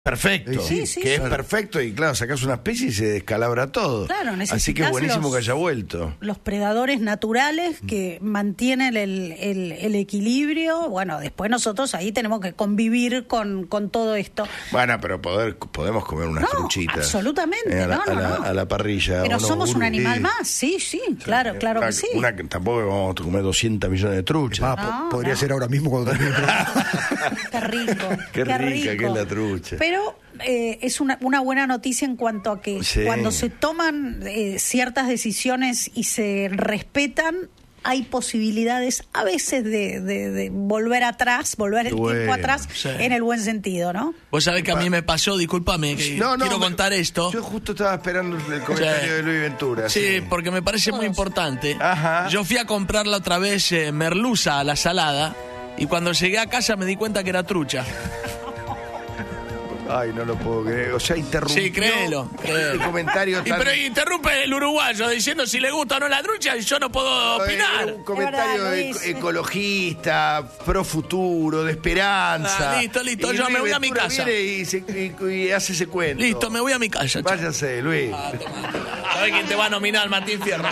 perfecto, Sí, es perfecto, y claro, sacás una especie y se descalabra todo. Claro, así que es buenísimo que haya vuelto. Los predadores naturales que mantienen el equilibrio. Bueno, después nosotros ahí tenemos que convivir con todo esto. Bueno, pero podemos comer unas truchitas. Absolutamente, a la parrilla. Pero ¿o no, somos Uri? un animal más, sí, claro que sí. Tampoco vamos a comer 200 millones de truchas. Podría ser ahora mismo cuando termine el programa. Qué rico. Qué rica que es la trucha. Pero es una buena noticia en cuanto a que cuando se toman ciertas decisiones y se respetan, hay posibilidades a veces de volver atrás, volver el tiempo atrás en el buen sentido, ¿no? Vos sabés que a mí me pasó, discúlpame, que quiero contar esto. Yo justo estaba esperando el comentario de Luis Ventura. Sí, porque me parece muy importante. Ajá. Yo fui a comprarla otra vez merluza a la salada y cuando llegué a casa me di cuenta que era trucha. Ay, no lo puedo creer. O sea, interrumpió. Sí, créelo. El comentario tan... Pero interrumpe el uruguayo diciendo si le gusta o no la trucha y yo no puedo opinar. Un comentario ecologista, pro futuro, de esperanza. Listo. Yo me voy a mi casa. Viene y hace ese cuento. Listo, me voy a mi casa. Váyase, Luis. ¿Sabés quién te va a nominar, Martín Fierro?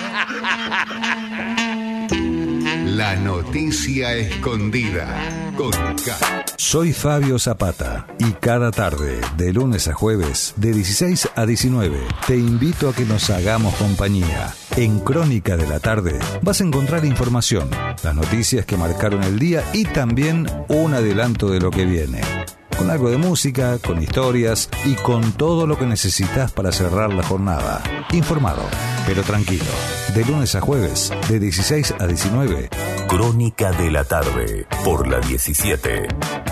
La noticia escondida con K. Soy Fabio Zapata y cada tarde, de lunes a jueves, de 16 a 19, te invito a que nos hagamos compañía. En Crónica de la Tarde vas a encontrar información, las noticias que marcaron el día y también un adelanto de lo que viene. Con algo de música, con historias y con todo lo que necesitas para cerrar la jornada. Informado, pero tranquilo. De lunes a jueves, de 16 a 19. Crónica de la Tarde, por la 17.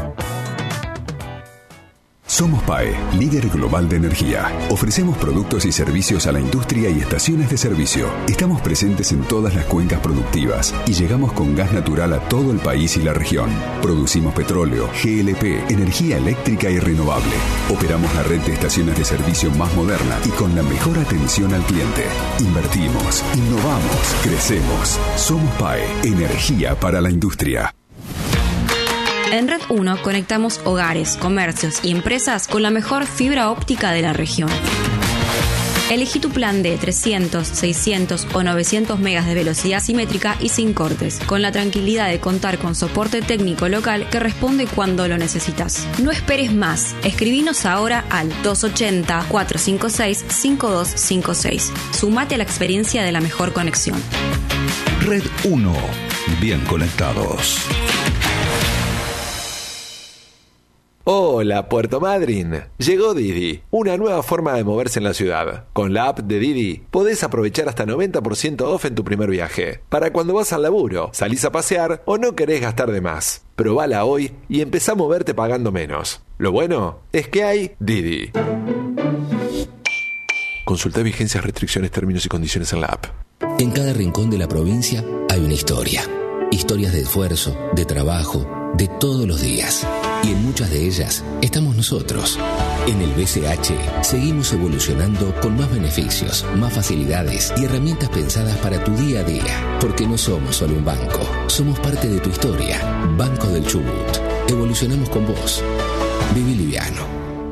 Somos PAE, líder global de energía. Ofrecemos productos y servicios a la industria y estaciones de servicio. Estamos presentes en todas las cuencas productivas y llegamos con gas natural a todo el país y la región. Producimos petróleo, GLP, energía eléctrica y renovable. Operamos la red de estaciones de servicio más moderna y con la mejor atención al cliente. Invertimos, innovamos, crecemos. Somos PAE, energía para la industria. En Red 1 conectamos hogares, comercios y empresas con la mejor fibra óptica de la región. Elegí tu plan de 300, 600 o 900 megas de velocidad simétrica y sin cortes, con la tranquilidad de contar con soporte técnico local que responde cuando lo necesitas. No esperes más. Escribinos ahora al 280-456-5256. Sumate a la experiencia de la mejor conexión. Red 1. Bien conectados. Hola, Puerto Madryn. Llegó Didi, una nueva forma de moverse en la ciudad. Con la app de Didi podés aprovechar hasta 90% off en tu primer viaje. Para cuando vas al laburo, salís a pasear o no querés gastar de más. Probala hoy y empezá a moverte pagando menos. Lo bueno es que hay Didi. Consulta vigencias, restricciones, términos y condiciones en la app. En cada rincón de la provincia hay una historia. Historias de esfuerzo, de trabajo, de todos los días. Y en muchas de ellas estamos nosotros. En el BCH seguimos evolucionando con más beneficios, más facilidades y herramientas pensadas para tu día a día. Porque no somos solo un banco, somos parte de tu historia. Banco del Chubut. Evolucionamos con vos. Viví liviano.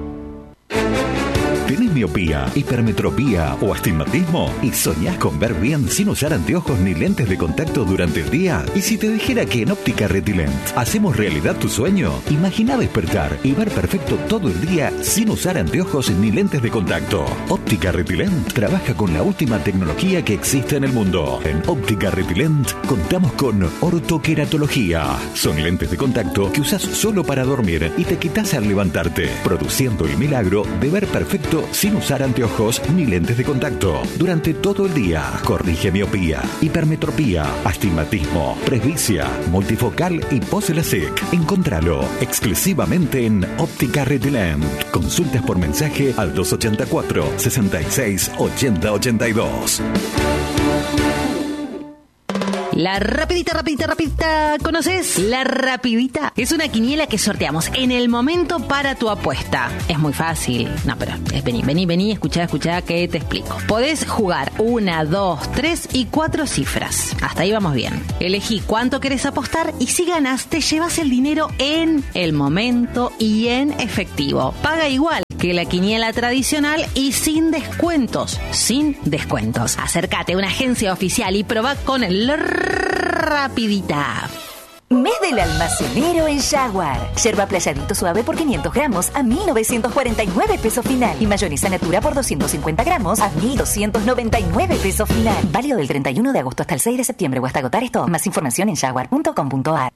¿Tenés miopía, hipermetropía o astigmatismo? ¿Y soñás con ver bien sin usar anteojos ni lentes de contacto durante el día? ¿Y si te dijera que en Óptica Retilent hacemos realidad tu sueño? Imagina despertar y ver perfecto todo el día sin usar anteojos ni lentes de contacto. Óptica Retilent trabaja con la última tecnología que existe en el mundo. En Óptica Retilent contamos con ortoqueratología. Son lentes de contacto que usas solo para dormir y te quitas al levantarte, produciendo el milagro de ver perfecto sin usar anteojos ni lentes de contacto durante todo el día. Corrige miopía, hipermetropía, astigmatismo, presbicia, multifocal y pos-LASIK. Encontralo exclusivamente en Óptica Retilent. Consultas por mensaje al 284 66 80 82. La rapidita, ¿conoces? La rapidita es una quiniela que sorteamos en el momento para tu apuesta. Es muy fácil. No, pero vení, escuchá que te explico. Podés jugar 1, 2, 3 y 4 cifras. Hasta ahí vamos bien. Elegí cuánto querés apostar y si ganás te llevas el dinero en el momento y en efectivo. Paga igual que la quiniela tradicional y sin descuentos. Acércate a una agencia oficial y probá con el rapidita. Mes del almacenero en Jaguar. Yerba playadito suave por 500 gramos a 1.949 pesos final. Y mayonesa natura por 250 gramos a 1.299 pesos final. Válido del 31 de agosto hasta el 6 de septiembre o hasta agotar esto. Más información en jaguar.com.ar.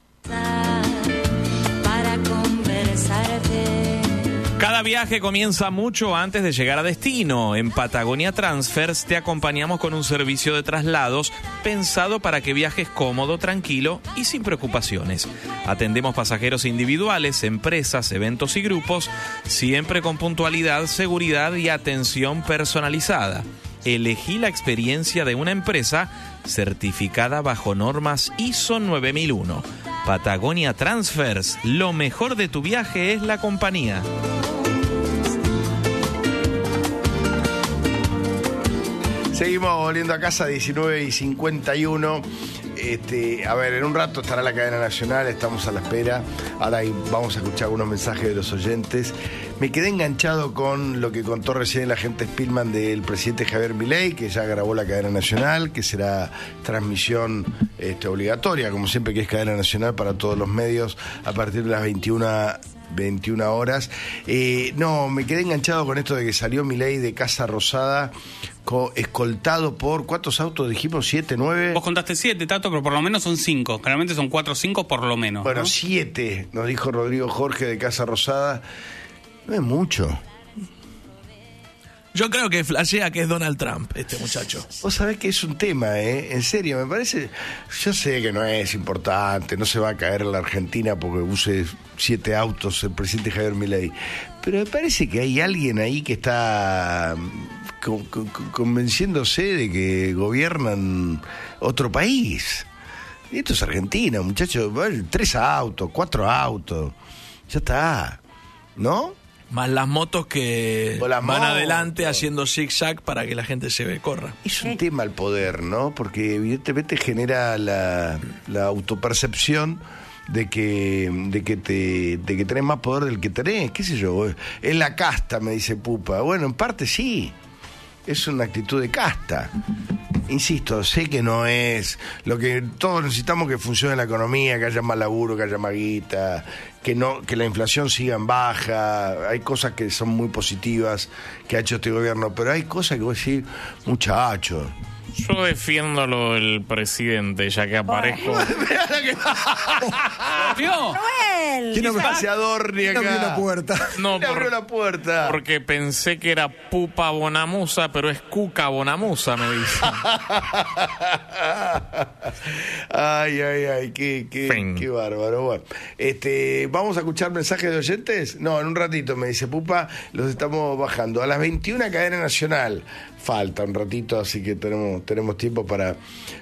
Cada viaje comienza mucho antes de llegar a destino. En Patagonia Transfers te acompañamos con un servicio de traslados pensado para que viajes cómodo, tranquilo y sin preocupaciones. Atendemos pasajeros individuales, empresas, eventos y grupos, siempre con puntualidad, seguridad y atención personalizada. Elegí la experiencia de una empresa certificada bajo normas ISO 9001. Patagonia Transfers, lo mejor de tu viaje es la compañía. Seguimos volviendo a casa, 19:51. A ver, en un rato estará la cadena nacional, estamos a la espera. Ahora vamos a escuchar algunos mensajes de los oyentes. Me quedé enganchado con lo que contó recién el agente Spillman del presidente Javier Milei, que ya grabó la cadena nacional, que será transmisión obligatoria, como siempre, que es cadena nacional para todos los medios a partir de las 21 horas. No, me quedé enganchado con esto de que salió Milei de Casa Rosada escoltado por, ¿cuántos autos dijimos? ¿7, 9? Vos contaste 7, Tato, pero por lo menos son 5. Generalmente son 4 o 5 por lo menos. Bueno, ¿no? 7, nos dijo Rodrigo Jorge de Casa Rosada. No es mucho. Yo creo que flashea que es Donald Trump, este muchacho. Vos sabés que es un tema, en serio, me parece. Yo sé que no es importante, no se va a caer la Argentina porque use 7 autos el presidente Javier Milei, pero me parece que hay alguien ahí que está convenciéndose de que gobiernan otro país. Y esto es Argentina, muchachos. 3 autos, 4 autos, ya está, ¿no? Más las motos que van motos adelante haciendo zig-zag para que la gente se corra. Es un tema el poder, ¿no? Porque evidentemente genera la autopercepción de que tenés más poder del que tenés, qué sé yo. Es la casta, me dice Pupa. Bueno, en parte sí. Es una actitud de casta. Insisto, sé que no es lo que todos necesitamos, que funcione la economía, que haya más laburo, que haya más guita, que la inflación siga en baja. Hay cosas que son muy positivas que ha hecho este gobierno, pero hay cosas que vos decís, muchacho. Yo defiendo lo del presidente, ya que aparezco. ¿Vio? ¿Quién abrió la puerta? No, ¿Quién abrió la puerta? Porque pensé que era Pupa Bonamusa, pero es Cuca Bonamusa, me dice. Ay, qué bárbaro. Bueno, vamos a escuchar mensajes de oyentes. No, en un ratito, me dice Pupa, los estamos bajando. A las 21 cadena nacional. Falta un ratito, así que tenemos tiempo para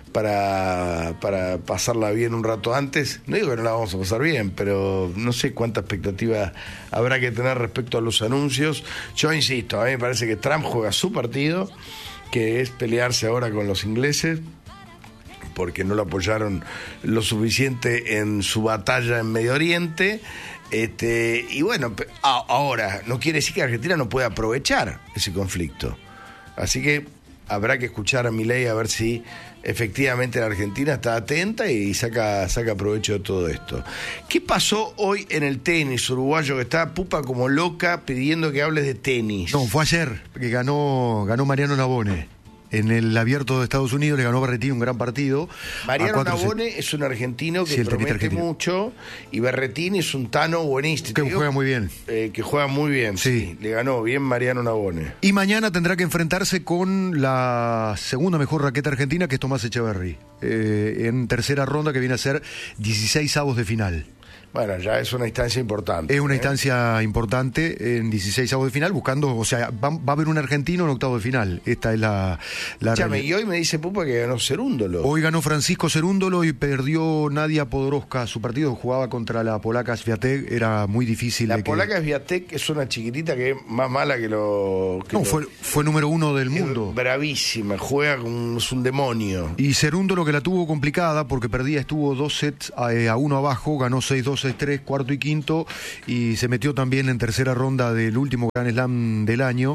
pasarla bien un rato antes. No digo que no la vamos a pasar bien, pero no sé cuánta expectativa habrá que tener respecto a los anuncios. Yo insisto, a mí me parece que Trump juega su partido, que es pelearse ahora con los ingleses, porque no lo apoyaron lo suficiente en su batalla en Medio Oriente. Y bueno, ahora no quiere decir que Argentina no pueda aprovechar ese conflicto. Así que habrá que escuchar a Milei a ver si efectivamente la Argentina está atenta y saca provecho de todo esto. ¿Qué pasó hoy en el tenis uruguayo, que está Pupa como loca pidiendo que hables de tenis? No, fue ayer que ganó Mariano Navone. En el Abierto de Estados Unidos le ganó Berrettini un gran partido. Mariano Navone es un argentino que promete mucho, y Berrettini es un tano buenísimo. Que juega muy bien. Que juega muy bien, sí. Le ganó bien Mariano Navone. Y mañana tendrá que enfrentarse con la segunda mejor raqueta argentina, que es Tomás Echeverry. En tercera ronda, que viene a ser 16 avos de final. Bueno, ya es una instancia importante. Es una instancia importante en 16avos de final, buscando, o sea, va a haber un argentino en octavo de final. Esta es la y hoy me dice Pupa que ganó Cerúndolo. Hoy ganó Francisco Cerúndolo y perdió Nadia Podoroska. Su partido jugaba contra la polaca Swiatek, era muy difícil. La polaca Swiatek es una chiquitita que es más mala que lo... Fue número 1 del mundo. Bravísima, juega como es un demonio. Y Cerúndolo, que la tuvo complicada porque perdía, estuvo 2 sets a 1 abajo, ganó 6-2, 6-3, cuarto y quinto, y se metió también en tercera ronda del último Grand Slam del año.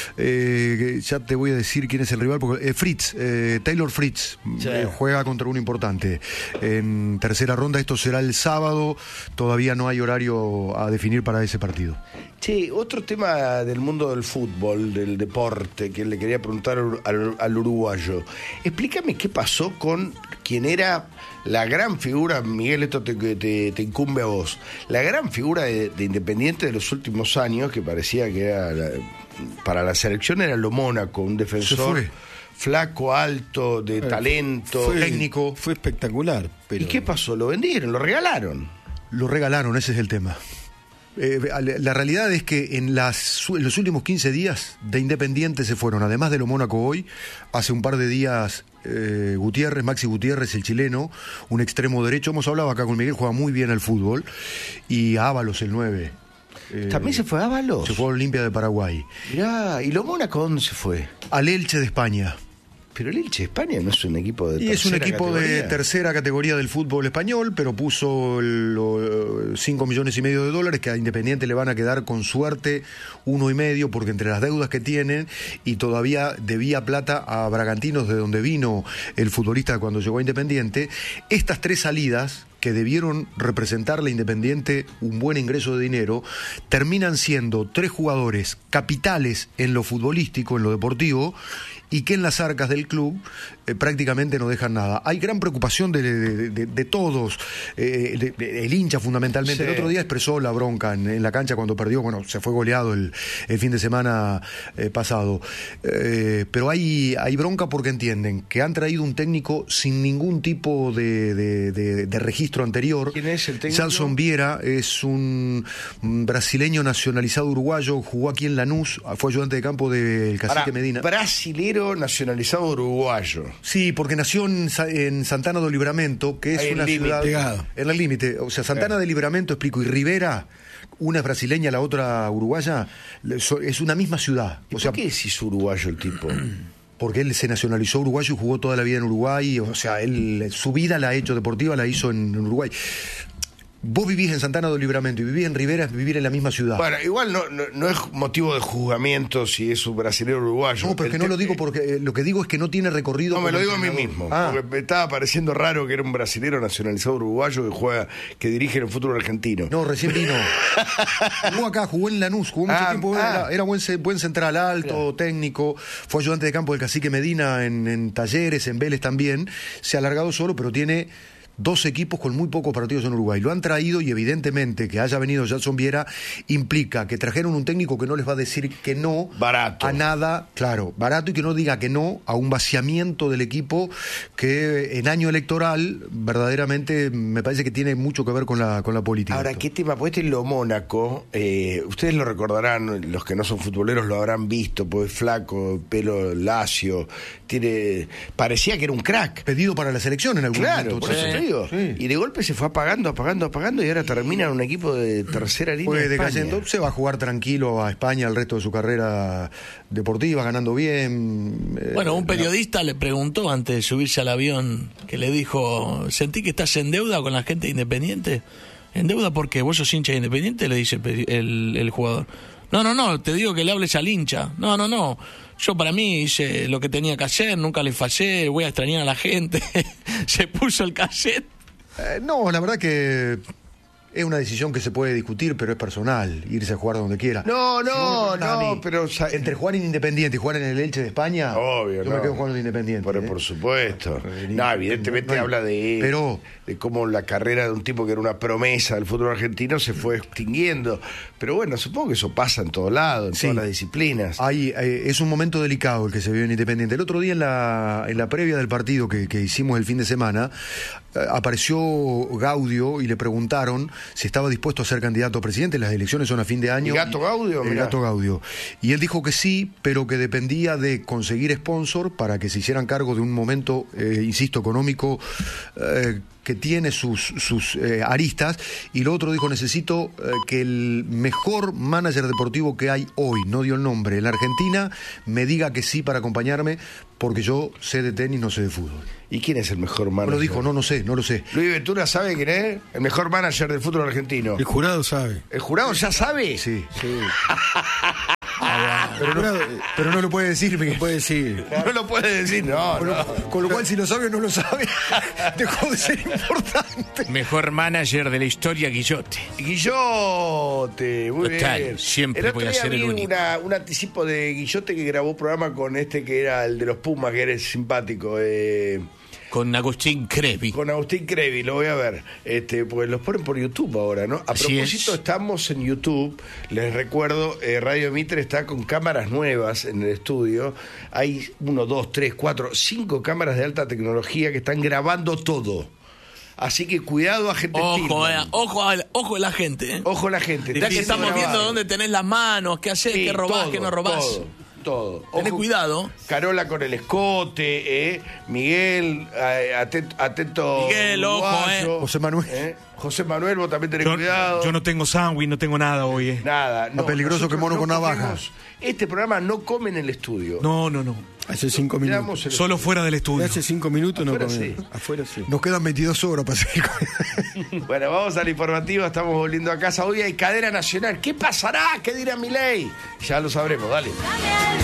Ya te voy a decir quién es el rival, porque Taylor Fritz juega contra uno importante en tercera ronda. Esto será el sábado, todavía no hay horario a definir para ese partido. Sí, otro tema del mundo del fútbol, del deporte, que le quería preguntar al uruguayo. Explícame qué pasó con quien era la gran figura, Miguel, esto te incumbe a vos, la gran figura de Independiente de los últimos años, que parecía que era para la selección era lo Mónaco, un defensor flaco, alto, de talento, técnico. Fue espectacular. Pero... ¿Y qué pasó? ¿Lo vendieron? ¿Lo regalaron? Lo regalaron, ese es el tema. La realidad es que en los últimos 15 días de Independiente se fueron, además de lo Mónaco hoy, hace un par de días Maxi Gutiérrez, el chileno, un extremo derecho. Hemos hablado acá con Miguel, juega muy bien al fútbol, y Ábalos, el 9. ¿También se fue Ábalos? Se fue a Olimpia de Paraguay. Mirá, ¿y lo Mónaco dónde se fue? Al Elche de España. Pero el Elche de España no es un equipo de tercera categoría. Y es un equipo categoría de tercera categoría del fútbol español, pero puso $5,5 millones que a Independiente le van a quedar con suerte 1,5 millones, porque entre las deudas que tienen y todavía debía plata a Bragantinos, de donde vino el futbolista cuando llegó a Independiente, estas 3 salidas que debieron representarle a Independiente un buen ingreso de dinero, terminan siendo 3 jugadores capitales en lo futbolístico, en lo deportivo, y que en las arcas del club prácticamente no dejan nada. Hay gran preocupación de todos, el hincha fundamentalmente. Sí. El otro día expresó la bronca en la cancha cuando perdió, se fue goleado el fin de semana pasado. Pero hay bronca porque entienden que han traído un técnico sin ningún tipo de registro anterior. ¿Quién es el técnico? Samson Viera es un brasileño nacionalizado uruguayo, jugó aquí en Lanús, fue ayudante de campo del Cacique Medina. Brasilero nacionalizado uruguayo. Sí, porque nació en Santana do Livramento, que es una ciudad pegado en el límite. O sea, Santana de Livramento, explico, y Rivera, una es brasileña, la otra uruguaya, es una misma ciudad. ¿Y por qué decís uruguayo el tipo? Porque él se nacionalizó uruguayo y jugó toda la vida en Uruguay. O sea, su vida la ha hecho deportiva, la hizo en Uruguay. Vos vivís en Santana do Livramento y vivís en Rivera, es vivir en la misma ciudad. Bueno, igual no es motivo de juzgamiento si es un brasileño uruguayo. No, pero que no lo digo porque lo que digo es que no tiene recorrido. No, me lo digo a mí mismo. Porque me estaba pareciendo raro que era un brasileño nacionalizado uruguayo que dirige el fútbol argentino. No, recién vino. Jugó acá, jugó en Lanús, jugó mucho tiempo. Era buen central, alto, técnico. Fue ayudante de campo del Cacique Medina en Talleres, en Vélez también. Se ha alargado solo, pero tiene 2 equipos con muy pocos partidos en Uruguay. Lo han traído y evidentemente que haya venido Samson Viera implica que trajeron un técnico que no les va a decir que no barato a nada, claro, barato, y que no diga que no a un vaciamiento del equipo que en año electoral verdaderamente me parece que tiene mucho que ver con la política. Ahora, ¿qué tema? Pues lo Mónaco, ustedes lo recordarán, los que no son futboleros lo habrán visto, pues flaco, pelo lacio, parecía que era un crack. Pedido para la selección en algún momento. Por eso sí. Y de golpe se fue apagando y ahora termina en un equipo de tercera línea de España. Se va a jugar tranquilo a España el resto de su carrera deportiva, ganando bien. Bueno, un periodista le preguntó antes de subirse al avión, que le dijo, ¿sentí que estás en deuda con la gente de Independiente? ¿En deuda porque vos sos hincha de Independiente? Le dice el jugador. No, te digo que le hables al hincha. No. Yo para mí hice lo que tenía que hacer, nunca le fallé, voy a extrañar a la gente. Se puso el cassette. No, la verdad que es una decisión que se puede discutir, pero es personal, irse a jugar donde quiera. No, pero... Entre jugar en Independiente y jugar en el Elche de España, obvio, yo me quedo jugando en Independiente. Por supuesto. No, evidentemente habla de cómo la carrera de un tipo que era una promesa del fútbol argentino se fue extinguiendo. Pero bueno, supongo que eso pasa en todos lados, en todas las disciplinas. Es un momento delicado el que se vive en Independiente. El otro día en la previa del partido que hicimos el fin de semana, apareció Gaudio y le preguntaron si estaba dispuesto a ser candidato a presidente. Las elecciones son a fin de año. ¿El Gato Gaudio? El Gato Gaudio. Y él dijo que sí, pero que dependía de conseguir sponsor para que se hicieran cargo de un momento, insisto, económico que tiene sus aristas. Y lo otro dijo, necesito que el mejor manager deportivo que hay hoy, no dio el nombre, en la Argentina, me diga que sí para acompañarme, porque yo sé de tenis, no sé de fútbol. ¿Y quién es el mejor manager? No lo dijo, no lo sé. Luis Ventura sabe quién es el mejor manager del fútbol argentino. El jurado sabe. ¿El jurado ya sabe? Sí. Pero no lo puede decir, Miguel. No lo puede decir, no. Con lo cual, si lo sabe o no lo sabe, dejó de ser importante. Mejor manager de la historia, Guillote. Guillote, muy Total, bien. siempre voy a ser el único. Un anticipo de Guillote que grabó programa con que era el de los Pumas, que eres simpático. Con Agustín Crevi. Con Agustín Crevi, lo voy a ver. Pues los ponen por YouTube ahora, ¿no? A propósito, estamos en YouTube. Les recuerdo, Radio Mitre está con cámaras nuevas en el estudio. Hay 1, 2, 3, 4, 5 cámaras de alta tecnología que están grabando todo. Así que cuidado, agente. Ojo a la gente. Ojo a la gente. Ya que estamos viendo dónde tenés las manos, qué haces, qué robás, qué no robás. Todo. Tenés cuidado. Carola con el escote, Miguel, atento. Miguel, uruguayo, ojo, José Manuel. José Manuel, vos también tenés cuidado. Yo no tengo sándwich, no tengo nada hoy. Nada. Más peligroso que mono con navaja. Este programa no come en el estudio. No. Hace 5 minutos. Solo fuera del estudio. Hace 5 minutos no comemos. Sí. Afuera sí. Nos quedan 22 horas para seguir. Bueno, vamos al informativo. Estamos volviendo a casa. Hoy hay cadena nacional. ¿Qué pasará? ¿Qué dirá Milei? Ya lo sabremos. Dale.